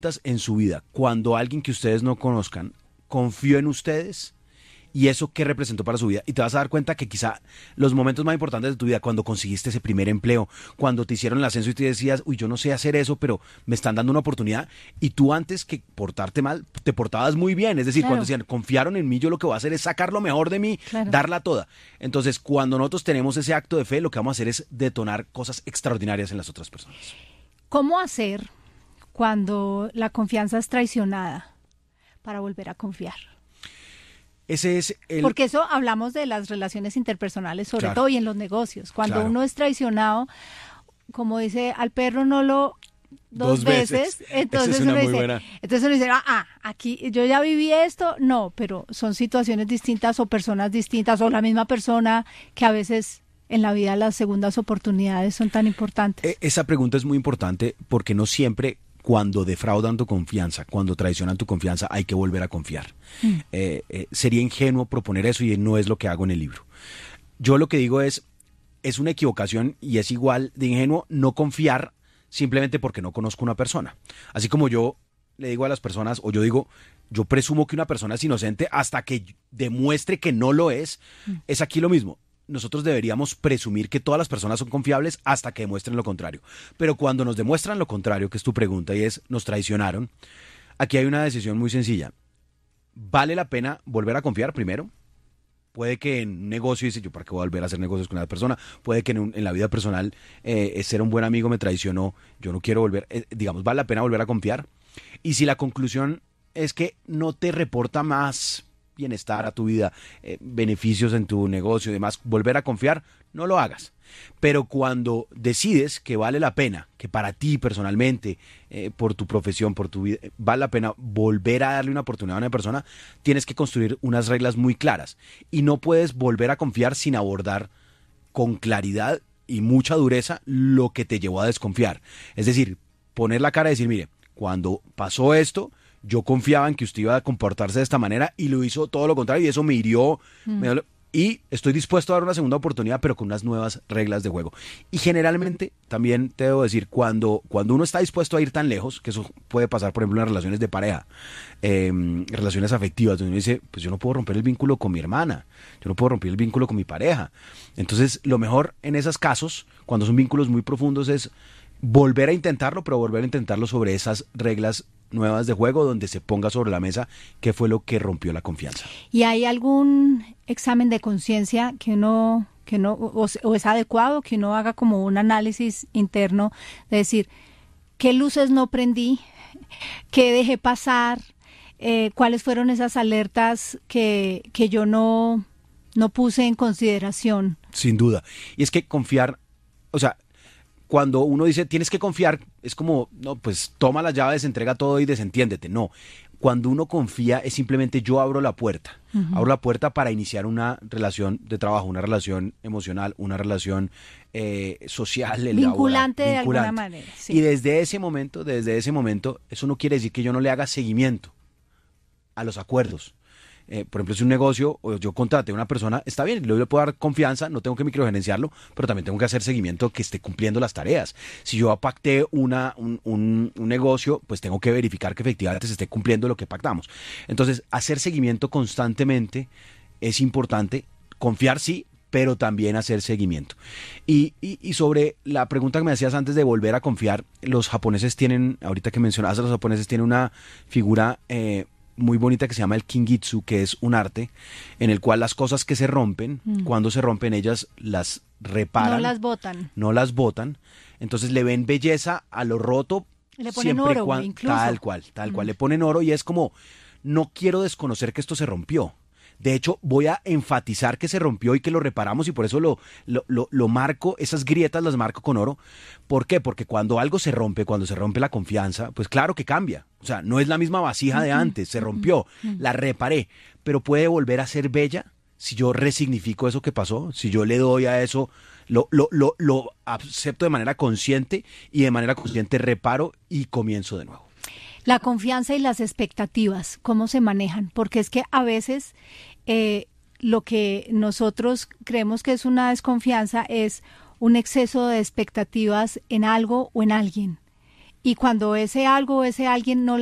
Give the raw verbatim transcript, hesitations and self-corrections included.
en su vida, cuando alguien que ustedes no conozcan confió en ustedes y eso qué representó para su vida, y te vas a dar cuenta que quizá los momentos más importantes de tu vida, cuando conseguiste ese primer empleo, cuando te hicieron el ascenso y te decías, uy, yo no sé hacer eso, pero me están dando una oportunidad, y tú antes que portarte mal, te portabas muy bien, es decir, Claro. cuando decían, confiaron en mí, yo lo que voy a hacer es sacar lo mejor de mí, Claro. darla toda. Entonces, cuando nosotros tenemos ese acto de fe, lo que vamos a hacer es detonar cosas extraordinarias en las otras personas. ¿Cómo hacer cuando la confianza es traicionada para volver a confiar? Ese es el... Porque eso hablamos de las relaciones interpersonales, sobre Claro. todo, y en los negocios. Cuando Claro. uno es traicionado, como dice, al perro no lo dos, Dos veces. veces, entonces Esa es una uno muy dice, buena. entonces uno dice, ah, ah, aquí yo ya viví esto, no, pero son situaciones distintas o personas distintas o la misma persona, que a veces en la vida las segundas oportunidades son tan importantes. E- Esa pregunta es muy importante porque no siempre cuando defraudan tu confianza, cuando traicionan tu confianza, hay que volver a confiar. Mm. Eh, eh, sería ingenuo proponer eso y no es lo que hago en el libro. Yo lo que digo es, es una equivocación y es igual de ingenuo no confiar simplemente porque no conozco una persona. Así como yo le digo a las personas, o yo digo, yo presumo que una persona es inocente hasta que demuestre que no lo es, Mm. es aquí lo mismo. Nosotros deberíamos presumir que todas las personas son confiables hasta que demuestren lo contrario. Pero cuando nos demuestran lo contrario, que es tu pregunta, y es, nos traicionaron, aquí hay una decisión muy sencilla. ¿Vale la pena volver a confiar primero? Puede que en un negocio, dice, yo para qué voy a volver a hacer negocios con una persona. Puede que en, un- en la vida personal, eh, ser un buen amigo me traicionó, yo no quiero volver, eh, digamos, ¿vale la pena volver a confiar? Y si la conclusión es que no te reporta más bienestar a tu vida, eh, beneficios en tu negocio y demás, volver a confiar, no lo hagas. Pero cuando decides que vale la pena, que para ti personalmente, eh, por tu profesión, por tu vida, eh, vale la pena volver a darle una oportunidad a una persona, tienes que construir unas reglas muy claras. Y no puedes volver a confiar sin abordar con claridad y mucha dureza lo que te llevó a desconfiar. Es decir, poner la cara y decir, mire, cuando pasó esto, yo confiaba en que usted iba a comportarse de esta manera y lo hizo todo lo contrario y eso me hirió. Mm. me dolió, y estoy dispuesto a dar una segunda oportunidad, pero con unas nuevas reglas de juego. Y generalmente, también te debo decir, cuando, cuando uno está dispuesto a ir tan lejos, que eso puede pasar, por ejemplo, en las relaciones de pareja, eh, relaciones afectivas, donde uno dice, pues yo no puedo romper el vínculo con mi hermana, yo no puedo romper el vínculo con mi pareja. Entonces, lo mejor en esos casos, cuando son vínculos muy profundos, es volver a intentarlo, pero volver a intentarlo sobre esas reglas nuevas de juego, donde se ponga sobre la mesa qué fue lo que rompió la confianza. ¿Y hay algún examen de conciencia que uno, que no, o, o es adecuado que uno haga como un análisis interno de decir, qué luces no prendí, qué dejé pasar, eh, cuáles fueron esas alertas que, que yo no, no puse en consideración? Sin duda. Y es que confiar, o sea, cuando uno dice tienes que confiar, es como, no, pues toma las llaves, entrega todo y desentiéndete. No, cuando uno confía es simplemente yo abro la puerta. Uh-huh. Abro la puerta para iniciar una relación de trabajo, una relación emocional, una relación eh, social. Vinculante laboral, de vinculante. alguna manera. Sí. Y desde ese momento, desde ese momento, eso no quiere decir que yo no le haga seguimiento a los acuerdos. Eh, por ejemplo, si un negocio o yo contraté a una persona, está bien, yo le puedo dar confianza, no tengo que microgerenciarlo, pero también tengo que hacer seguimiento que esté cumpliendo las tareas. Si yo pacté una, un, un, un negocio, pues tengo que verificar que efectivamente se esté cumpliendo lo que pactamos. Entonces, hacer seguimiento constantemente es importante, confiar sí, pero también hacer seguimiento. Y, y, y sobre la pregunta que me hacías antes de volver a confiar, los japoneses tienen, ahorita que mencionabas, los japoneses tienen una figura eh, muy bonita que se llama el Kingitsu, que es un arte en el cual las cosas que se rompen, mm. cuando se rompen ellas las reparan. No las botan. No las botan. Entonces le ven belleza a lo roto. Le ponen oro, cuando, incluso. Tal cual, tal mm. cual. Le ponen oro y es como, no quiero desconocer que esto se rompió. De hecho, voy a enfatizar que se rompió y que lo reparamos y por eso lo, lo, lo, lo marco, esas grietas las marco con oro. ¿Por qué? Porque cuando algo se rompe, cuando se rompe la confianza, pues claro que cambia. O sea, no es la misma vasija uh-huh. de antes, se rompió, uh-huh. la reparé, pero puede volver a ser bella si yo resignifico eso que pasó, si yo le doy a eso, lo, lo, lo, lo acepto de manera consciente y de manera consciente reparo y comienzo de nuevo. La confianza y las expectativas, ¿cómo se manejan? Porque es que a veces eh, lo que nosotros creemos que es una desconfianza es un exceso de expectativas en algo o en alguien. y cuando ese algo o ese alguien no